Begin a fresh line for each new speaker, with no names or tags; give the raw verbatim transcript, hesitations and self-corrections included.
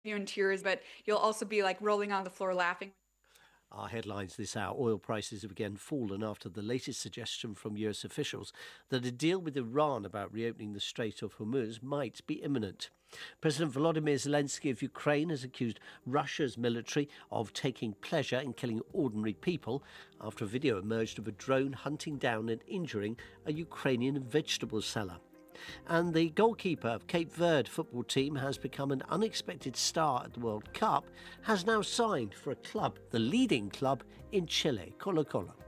you in tears, but you'll also be like rolling on the floor laughing.
Our headlines this hour: oil prices have again fallen after the latest suggestion from U S officials that a deal with Iran about reopening the Strait of Hormuz might be imminent. President Volodymyr Zelensky of Ukraine has accused Russia's military of taking pleasure in killing ordinary people after a video emerged of a drone hunting down and injuring a Ukrainian vegetable seller. And the goalkeeper of Cape Verde football team has become an unexpected star at the World Cup, has now signed for a club, the leading club in Chile, Colo Colo.